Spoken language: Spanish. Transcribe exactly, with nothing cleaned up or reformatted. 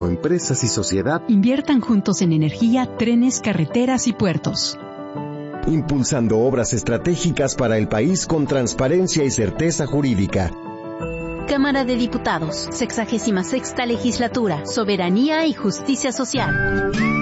empresas y sociedad inviertan juntos en energía, trenes, carreteras y puertos. Impulsando obras estratégicas para el país con transparencia y certeza jurídica. Cámara de Diputados, sexagésima sexta legislatura, Soberanía y Justicia Social.